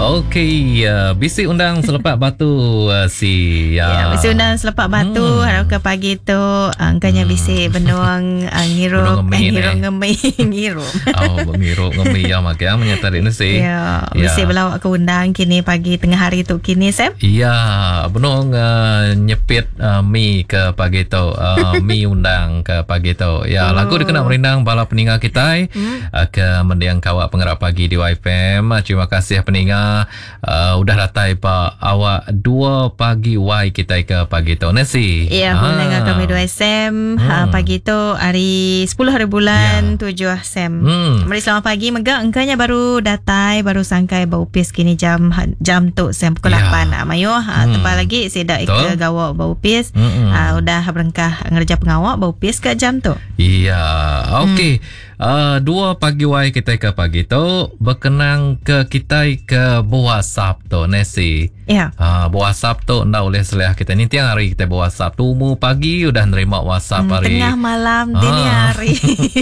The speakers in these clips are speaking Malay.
Okey, bisi undang selepas batu si bisi undang selepas batu harap ke pagi tu angkanya bisi benuang ngirup ngirup. Ngirup ngemi ya mak yang menyatarik nasi. Bisi belawak ke undang kini pagi tengah hari tu kini Sam. Ya, benuang nyepit mi ke pagi tu. Mi undang ke pagi tu. Ya, lagu dikena merindang bala peninggal kita ke mendiang kawak pengerap pagi di YFM. Terima kasih peninggal udah datai pa awak 2 pagi Y kita ke pagi tu nasi. Ya, pendengar kami 2 SM pagi tu hari 10 hari bulan 7 SM. Mari selamat pagi mega engkanya baru datai baru sangkai bau pis kini jam tu SM pukul 8 mayo tempat lagi sedak ke gawak bau pis udah berengkah ngerja pengawak bau pis ke jam tu. Iya, okey. 2 pagi Y kita ke pagi tu berkenang ke kita ke WhatsApp tu nasi. Ya. WhatsApp tu ndak boleh seleh kita ni tiang hari kita WhatsApp tu pagi udah nerima WhatsApp hari tengah malam dini hari.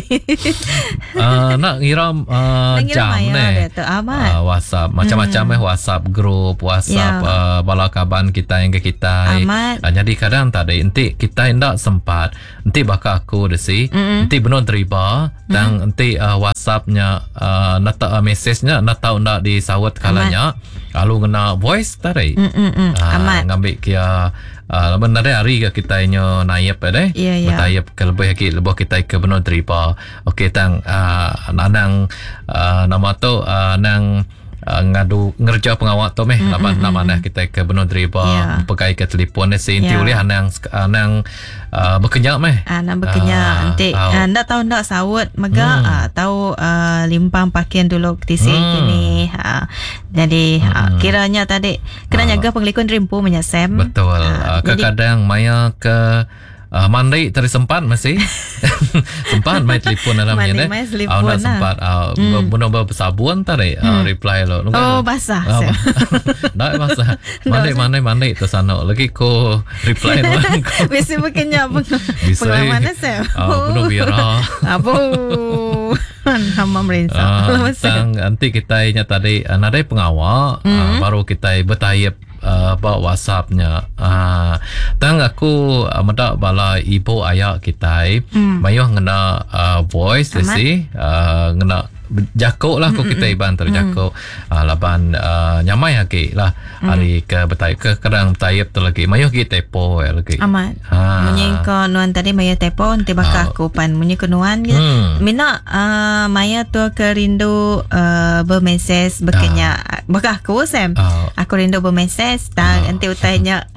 Nak ngiram jam ni. WhatsApp macam-macam WhatsApp group, WhatsApp bala kaban kita yang ke kita. Jadi kadang tak ada nanti kita ndak sempat. Nanti bakal aku desi. Nanti benar terima dan nanti WhatsAppnya nata message-nya nak tahu ndak disawat kalanya. Lalu kena voice tadi. Ngambil kia benar hari ke kita nya naib deh. Bertayap ke lebih lagi lebih kita ke benar terima. Okey tang nanang nama tu nang ngadu ngerja pengawak tu nama kita ke benar terima pakai ke telefon si inti oleh anang berkenyak nak berkenyak nanti ndak tahu ndak sawut mega tahu limpang pakaian dulu di sini jadi kiranya tadi kena jaga pengelikun rimpu menyasem betul kadang maya ke mandai tersempat masih sempat main telefon dalamnya deh. Nak sempat benar bersabun tadi reply lo. Basah. Nak basah. Mandai tu sana lagi ko reply lo. Bisa berkenyak pengalaman saya. Benar biara. Apa? Hamba merensah. Nanti kita nya tadi nadai pengawal baru kita bertayap WhatsAppnya tang aku mendak bala ibu ayah kita mayuh ngena voice desi ngena jakok lah ko kita iban terjakok laban nyamai lagi lah hari ke betai ke kadang tayap tu lagi mayuh kita tepo lagi amat munyi ko nuan tadi mayuh tepo nanti bakal aku pan munyi ko nuan mina maya tu ke rindu bermeses berkenya bakal aku Sam aku rindu bermeses tang nanti utainya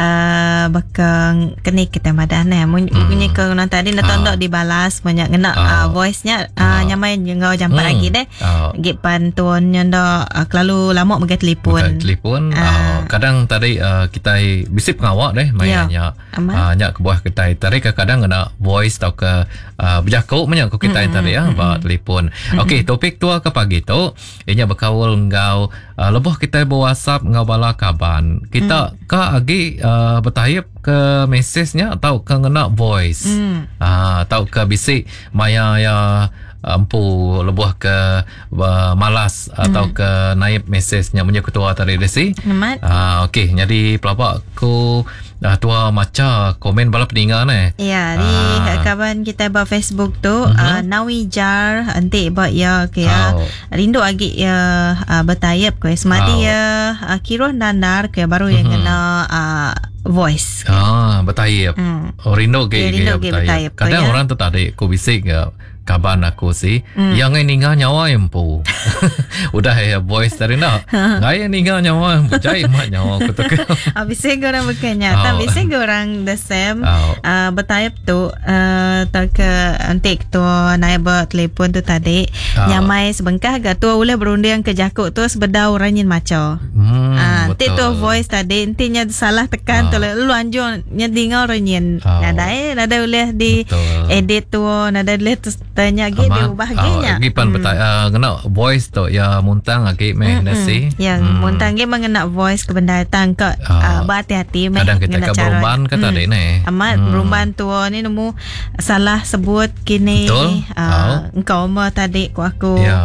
bakal kini kita madana munyi ko nuan tadi nak tondok dibalas banyak ngena voice nya nyamai ngau jam lagi deh gipan tuan nyondo kelalu lama mega telefon kadang tadi kita bisi pengawak deh mayanya nya ke buah kita tadi kadang kena voice tau ke berjakok banyak ko kita tadi bawa telefon. Okey topik tua ke pagi tu ianya berkaul ngau lebih kita WhatsApp ngau bala kaban kita ka agi bertayap ke mesejnya atau ke ngena voice atau ke bisi maya ya ampu lebuh ke malas atau ke naib mesejnya punya ketua tadi desi. Okey jadi pelabak aku tua maca komen bala peninggal ni. Ya di kawan kita ba Facebook tu Nawijar nanti ba ya ke rindu agi ya bertayap ke semadi ya kiroh nandar ke baru yang kena voice bertayap rindu ke bertayap kadang orang tu tadi ku bisik kaban aku sih yang ninggal nyawa empu udah ya voice dari nak gaya ninggal nyawa empu jai mat nyawa aku tu habis orang berkenya tapi orang the same bertayap tu tak ke antik tu naik telefon tu tadi nyamai sebengkah gak tu boleh berunding ke jakuk tu sebeda orangin maco antik tu voice tadi intinya salah tekan tu lu anjur nyedinga orangin nada boleh di edit tu nada boleh tanya gitu diubah genya. Gipan kena voice tu ya muntang lagi nasi. Yang muntang ge mengena voice ke benda datang ke berhati-hati kadang kita ke berumban ke tadi ni. Amat berumban tu ni nemu salah sebut kini engkau mah tadi ku aku.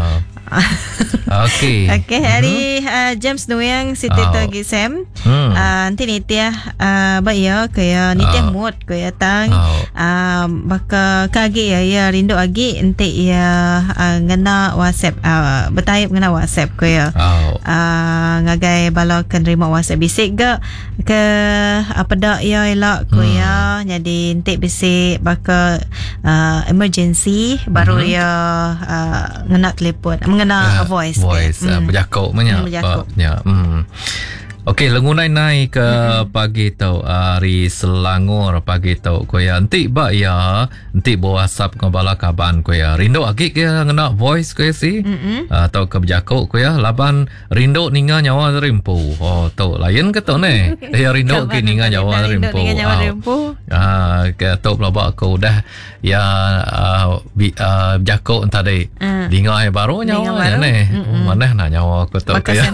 Okey. Okey, hari James Noyang Siti Tagi Sam. Nanti ni tiah baya kaya ni tiah mood kaya tang baka kagi ya rindu agi nanti ya ngena WhatsApp betayap ngena WhatsApp kaya ngagai bala kan terima WhatsApp bisik ke apa dak ya elak kaya jadi nanti bisik baka emergency baru ya ngena telefon mengena voice berjakuk menyapa. Okey, lengunai naik ke pagi tau hari Selangor pagi tau koya nanti ba ya nanti bawa WhatsApp ke bala kaban koya rindu agi ke ngena voice koya si atau ke berjakuk koya laban rindu ninga nyawa rimpu tau lain ke tau ne ya rindu ke ninga nyawa rimpu ke tau pelabak aku dah ya berjakuk tadi ninga baru nyawa ne mana nak nyawa aku tau koya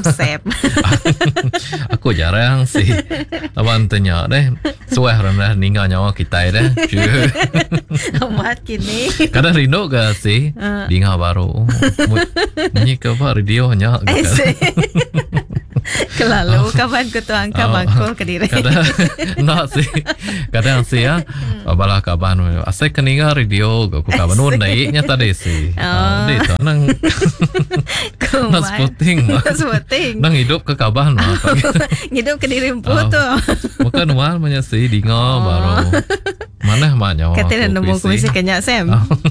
aku jarang sih lawan tanya deh suah rendah ninga nyawa kita dah amat kini kadang rindu ke sih ninga baru ni ke apa radio nya kelalu kapan ku tu angka bangko ke diri kadang nak sih kadang sih ya bala kaban asal keninga radio ku kaban naiknya tadi sih di tu nang nak sporting nang hidup ke kaban hidup ke diri empu tu bukan mal menyasi dinga baru mana mak nyawa kata nemu ku mesti kenyak Sam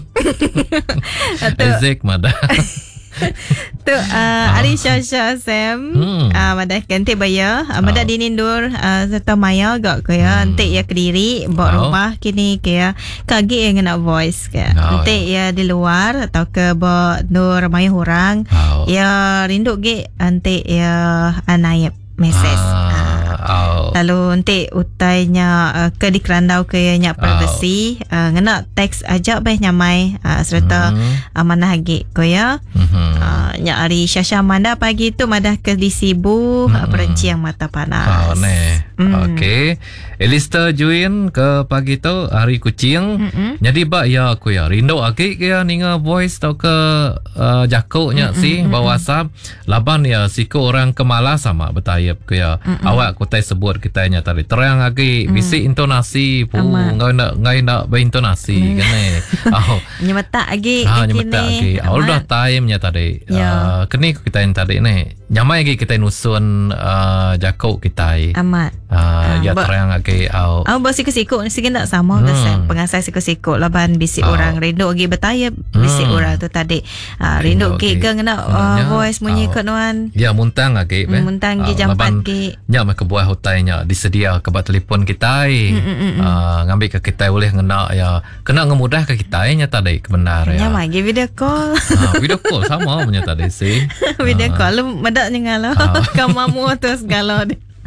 Ezek mada tu Ari Syasha Sam madah ganti baya madah dinindur serta maya gak kaya nanti ya kediri bawa rumah kini kaya kagi yang nak voice kaya nanti ya di luar atau ke bawa nur maya orang ya rindu ge nanti ya anayap message lalu nanti utainya ke di kerandau ke nyak privacy ngena teks ajak beh nyamai serta mana hagi ko ya nyak hari Syasha manda pagi tu madah ke di Sibu perenci yang mata panas okey Elista Juin ke pagi tu hari kucing jadi ba ya aku ya rindu agi ke ninga voice tau ke jakuknya si bawa WhatsApp laban ya siku orang kemalas sama betayap ke ya awak ku tai sebut kita nya tadi terang agi bisi intonasi pu ngai nak berintonasi kene nyemeta agi nyemeta agi awal dah time nya tadi kini kita yang tadi ni nyamai agi kita nusun jakuk kita amat ya terang agi bersiku-siku sikit tak sama ke Sam pengasai siku-siku laban bisi orang rindu agi betayap bisi orang tu tadi rindu ke ngena voice munyi kenuan ya muntang agi muntang gi jam 4 gi nya mak kebuah hutainya disedia ke telefon kita ngambil ke kita boleh ngena ya kena ngemudah ke kita nya tadi kebenar ya nya magi video call video call sama punya tadi sih video call lu medak nyengalo kamamu tu segala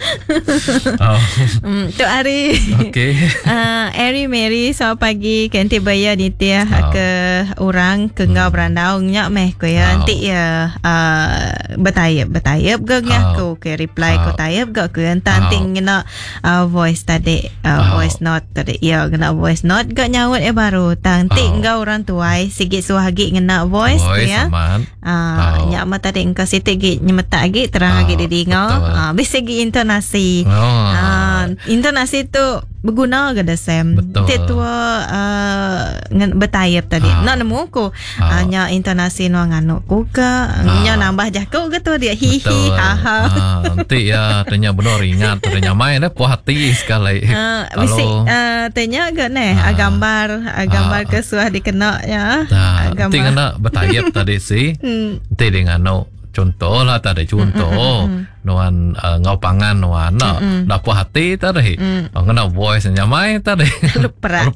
tu hari Eri Mary selamat pagi kanti baya nitia ke orang ke ngau berandau nyak meh ko ya nanti ya betayap ge aku ke reply ko tayap ge ke nanti ngena voice tadi voice note tadi ya ngena voice note ge nyaut baru nanti ngau orang tuai sigit suahagi ngena voice ya nyak mah tadi engka sitik ge nyemeta agi terang agi di ngau bisa gi intonasi intonasi tu berguna ke dah Sam tua betayap tadi nak nemu ku nya intonasi no nganu ku ke nya nambah jakuk ke tu dia hihi haha nanti ya tanya benar ingat tanya main dah puas hati sekali kalau tanya ke gambar ke suah dikena ya nanti kena betayap tadi sih nanti dengan no contoh lah tadi contoh nuan ngau pangan nuan nak puas hati tadi ngena voice nyamai tadi luperat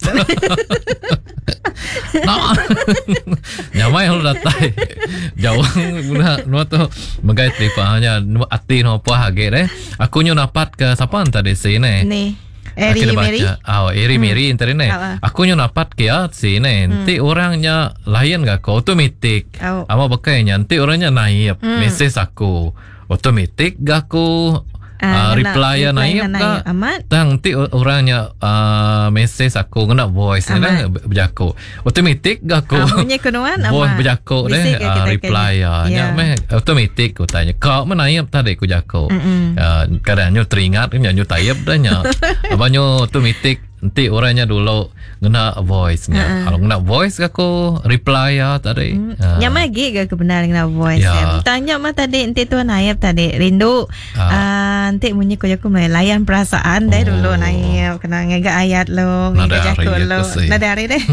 nyamai lu datai jauh guna nuan tu menggait tipanya hati no puas hage deh aku nyu napat ke siapa tadi sini nih Eri Mary Eri Mary internet aku nyu napat ke sini nanti orangnya lain gak kau otomatik ama bakainya nanti orangnya naik message aku otomatik gak aku reply naik ka tang ti orangnya message aku kena voice ni berjaku automatic ga aku punya kenuan voice berjaku deh reply nya meh automatic ku tanya kau menaip tadi ku jaku kadangnya teringat nyu tayap dah nya abanyo automatic nanti orangnya dulu kena voice-nya. Kalau kena voice aku reply ya tadi. Yang lagi ke kebenaran kena voice. Tanya mah tadi nanti tu naib tadi rindu. Nanti bunyi aku layan perasaan deh dulu naib kena ngegak ayat lo, ngegak jaku lo. Nada hari deh.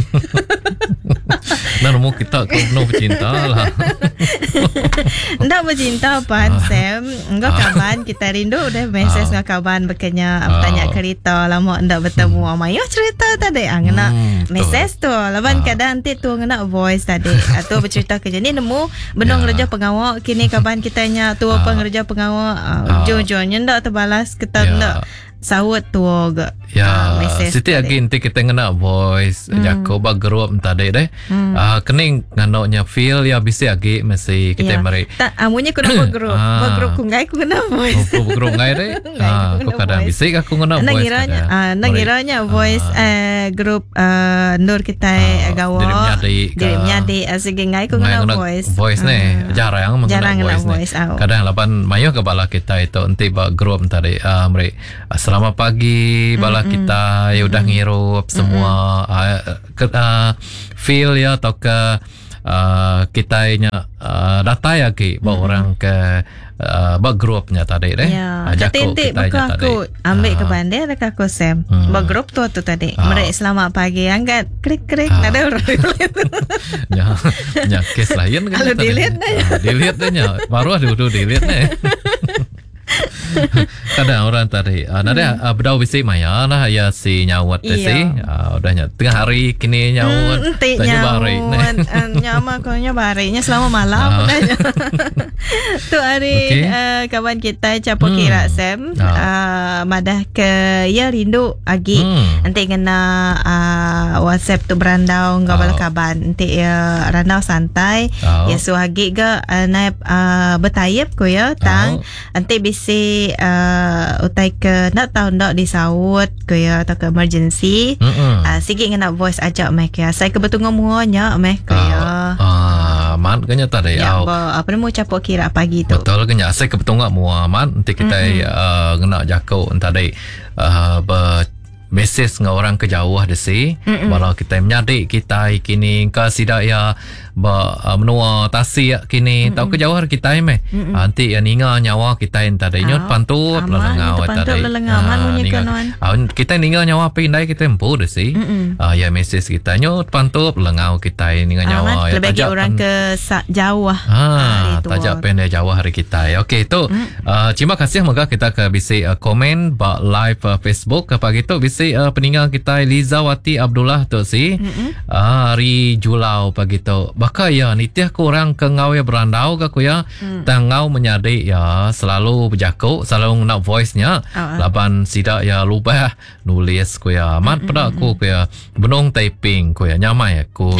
Mau kita kau bercinta lah. Ndak bercinta pan Sam. Engkau kawan kita rindu deh message ngak kawan bekenya tanya cerita lama ndak bertemu. Mayo cerita tadi ngena message tu lawan kadang nanti tu ngena voice tadi atau bercerita kerja ni nemu benong kerja pengawal kini kapan kitanya tu pengerja pengawal jujurnya ndak terbalas kita ndak sawat tu agak siti lagi nanti kita ngena voice jako ba group tadi deh kening nganoknya feel ya bisa lagi mesti kita mari tak amunya kena group ku ngai ku ngena voice group ngai deh aku kadang bisa aku ngena voice nangiranya voice group nur kita gawa dirimnya di asige ngai ku ngena voice nih jarang mengena voice kadang lapan mayo kepala kita itu nanti ba group tadi mari selamat pagi bala kita ya udah ngirup semua feel ya atau ke kitanya data ya ki bawa orang ke grupnya tadi deh jadi aku ambil ke bandar aku Sam grup tu tadi mereka selamat pagi angkat krik ada orang ya kes lain kalau delete nya baru dulu delete nih kadang orang tadi nada bedau bisi maya lah ya si nyawat si udahnya tengah hari kini nyawat tanya bari nyama konya barinya selama malam udahnya tu hari kawan kita capo kira Sam madah ke ya rindu agi nanti kena WhatsApp tu berandau enggak bala kaban nanti ya randau santai ya suagi ga naib betayap ko ya tang nanti bisi utai ke nak tahu nak disawut ke ya atau ke emergency sikit nak voice ajak mek ya saya kebetulan ngomonnya mek ke ya man kanya tadi apa ni mau capok kira pagi tu betul kanya saya kebetulan man nanti kita kena jakau tadi message dengan orang kejauh desi walau kita menyadi kita kini ke sidak ya menua tasik kini tahu kejauh kita nanti yang ingat nyawa kita yang tadi nyot pantut lelengau tadi kita ingat nyawa pindai kita empu desi ya message kita nyot pantut lelengau kita ingat nyawa ya lebih orang ke jauh tajak pendek jauh hari kita ya okey tu terima kasih moga kita ke bisa komen live Facebook apa gitu bisa peninggal kita Elizawati Abdullah tu si hari Julau pagi tu baka ya nitiah kurang ke ngau ya berandau ke ya tangau menyadi ya selalu berjaku selalu nak voice nya laban sidak ya lupa nulis ku ya amat pada aku ku ya benong typing ku ya nyamai aku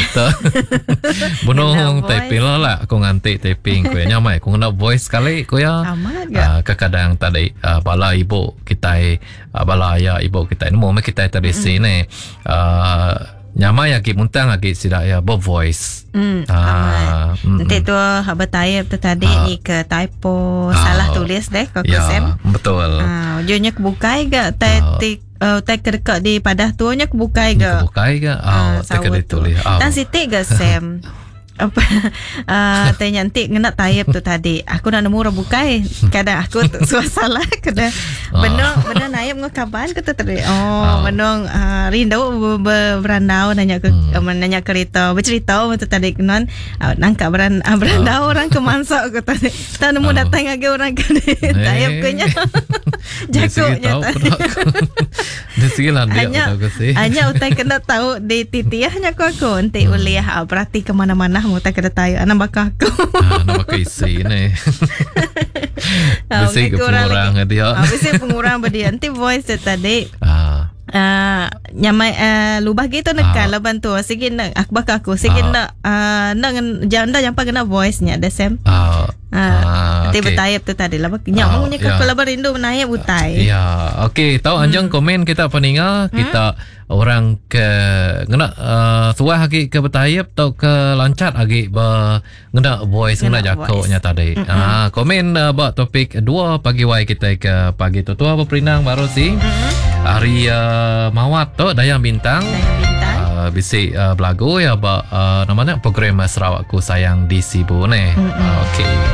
benong typing lah aku nganti typing ku ya nyamai aku nak voice sekali ku ya kadang tadi bala ibu kita bala ya ibu kita ini mau kita tadi sini nyamai lagi muntang lagi sidak ya voice nanti tu bertayap tu tadi ni ke typo salah tulis deh kau Sam betul ujungnya kebukai gak tak kedekat di padah tu nya kebukai gak tak kedekat dan sitik gak Sam apa tanya nanti kena tayap tu tadi aku nak nemu orang bukai kadang aku salah kadang benar naib ngakaban kata tadi menong rindu berandau nanya kereta bercerita betul tadi kenan nangkap berandau orang ke mansok kata tadi tak nemu datang lagi orang ke tayap kenya jakuknya tadi desilah dia hanya utai kena tahu di titiahnya aku nanti uliah berarti kemana-mana mau tak kena tayo anak bakal aku anak bakal isi ni besi pengurang dia besi pengurang dia nanti voice tadi nyamai lubah gitu nekan lah bantu sikit nak aku bakal aku sikit nak jangan dah jangan kena voice nya the same Nanti bertayap tu tadi lah. Nyamuknya kalau berindu menayap butai. Ya, okey. Tahu anjang komen kita peningal kita orang ke ngena suah lagi ke bertayap atau ke lancat lagi ngena voice ngena jakoknya tadi. Komen buat topik 2 pagi wai kita ke pagi tu apa perinang baru sih. Hari Mawat tu Dayang Bintang. Bisik belagu ya namanya program Sarawakku Sayang di Sibu ni. Okey.